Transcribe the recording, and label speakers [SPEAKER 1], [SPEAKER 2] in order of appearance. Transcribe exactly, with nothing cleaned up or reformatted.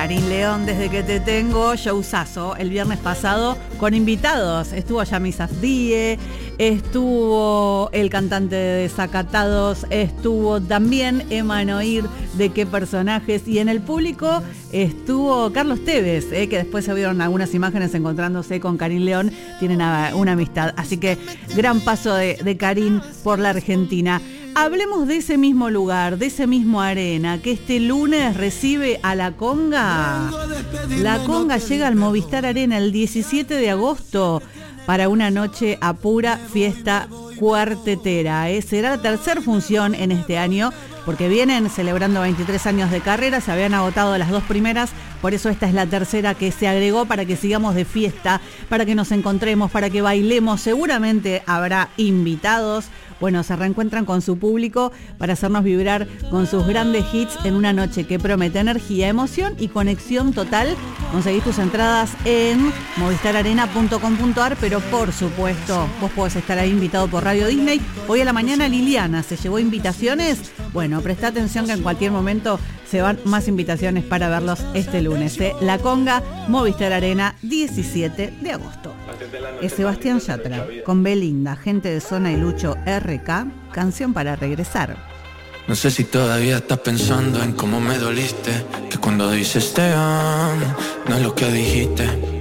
[SPEAKER 1] Karin León, Desde que te tengo, showzazo el viernes pasado con invitados. Estuvo Yami Safdie, estuvo el cantante de Desacatados, estuvo también Emanuel de Qué Personajes, y en el público estuvo Carlos Tevez, eh, que después se vieron algunas imágenes encontrándose con Karin León, tienen una, una amistad. Así que gran paso de, de Karin por la Argentina. Hablemos de ese mismo lugar, de ese mismo arena, que este lunes recibe a La Conga. La Conga llega al Movistar Arena el diecisiete de agosto para una noche a pura fiesta cuartetera. ¿eh? Será la tercera función en este año, porque vienen celebrando veintitrés años de carrera, se habían agotado las dos primeras, por eso esta es la tercera que se agregó para que sigamos de fiesta, para que nos encontremos, para que bailemos. Seguramente habrá invitados. Bueno, se reencuentran con su público para hacernos vibrar con sus grandes hits en una noche que promete energía, emoción y conexión total. Conseguís tus entradas en movistar arena punto com punto ar, pero por supuesto, vos podés estar ahí invitado por Radio Disney. Hoy a la mañana Liliana se llevó invitaciones. Bueno, presta atención que en cualquier momento se van más invitaciones para verlos este lunes. ¿eh? La Conga, Movistar Arena, diecisiete de agosto. Es Sebastián Yatra, con Belinda, Gente de Zona y Lucho R K, Canción para Regresar.
[SPEAKER 2] No sé si todavía estás pensando en cómo me doliste, que cuando dices te amo, no es lo que dijiste.